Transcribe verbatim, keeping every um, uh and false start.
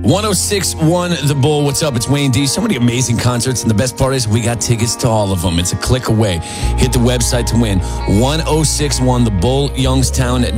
one oh six point one The Bull. What's up? It's Wayne D. So many amazing concerts, and the best part is we got tickets to all of them. It's a click away. Hit the website to win. one oh six point one The Bull, Youngstown